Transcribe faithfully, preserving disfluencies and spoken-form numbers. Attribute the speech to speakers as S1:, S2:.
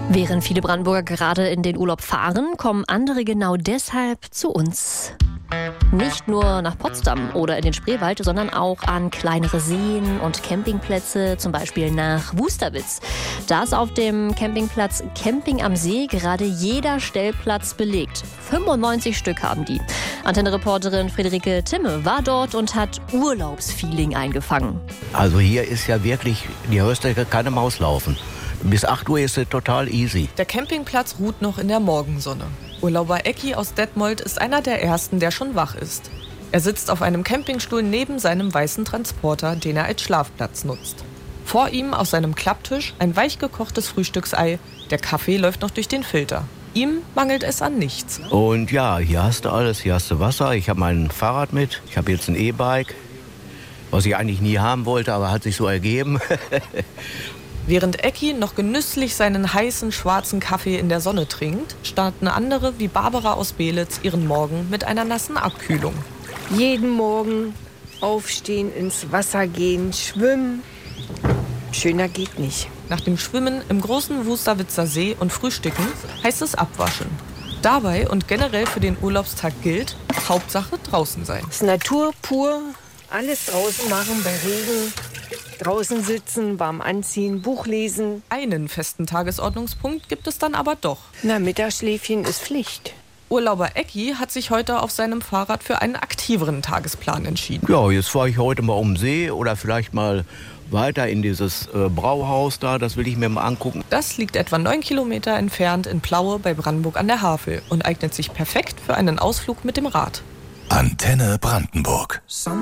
S1: Während viele Brandenburger gerade in den Urlaub fahren, kommen andere genau deshalb zu uns. Nicht nur nach Potsdam oder in den Spreewald, sondern auch an kleinere Seen und Campingplätze, zum Beispiel nach Wusterwitz. Da ist auf dem Campingplatz Camping am See gerade jeder Stellplatz belegt. fünfundneunzig Stück haben die. Antenne-Reporterin Friederike Timme war dort und hat Urlaubsfeeling eingefangen.
S2: Also hier ist ja wirklich, die hörst du keine Maus laufen. Bis acht Uhr ist es total easy.
S3: Der Campingplatz ruht noch in der Morgensonne. Urlauber Ecki aus Detmold ist einer der ersten, der schon wach ist. Er sitzt auf einem Campingstuhl neben seinem weißen Transporter, den er als Schlafplatz nutzt. Vor ihm auf seinem Klapptisch ein weich gekochtes Frühstücksei. Der Kaffee läuft noch durch den Filter. Ihm mangelt es an nichts.
S2: Und ja, hier hast du alles. Hier hast du Wasser. Ich habe mein Fahrrad mit. Ich habe jetzt ein E-Bike, was ich eigentlich nie haben wollte, aber hat sich so ergeben.
S3: Während Ecki noch genüsslich seinen heißen, schwarzen Kaffee in der Sonne trinkt, starten andere wie Barbara aus Beelitz ihren Morgen mit einer nassen Abkühlung.
S4: Jeden Morgen aufstehen, ins Wasser gehen, schwimmen. Schöner geht nicht.
S3: Nach dem Schwimmen im großen Wusterwitzer See und Frühstücken heißt es abwaschen. Dabei und generell für den Urlaubstag gilt, Hauptsache draußen sein.
S4: Es ist Natur pur, alles draußen machen bei Regen. Draußen sitzen, warm anziehen, Buch lesen.
S3: Einen festen Tagesordnungspunkt gibt es dann aber doch.
S4: Na, Mittagsschläfchen ist Pflicht.
S3: Urlauber Ecki hat sich heute auf seinem Fahrrad für einen aktiveren Tagesplan entschieden.
S2: Ja, jetzt fahre ich heute mal um den See oder vielleicht mal weiter in dieses äh, Brauhaus da. Das will ich mir mal angucken.
S3: Das liegt etwa neun Kilometer entfernt in Plaue bei Brandenburg an der Havel und eignet sich perfekt für einen Ausflug mit dem Rad.
S5: Antenne Brandenburg.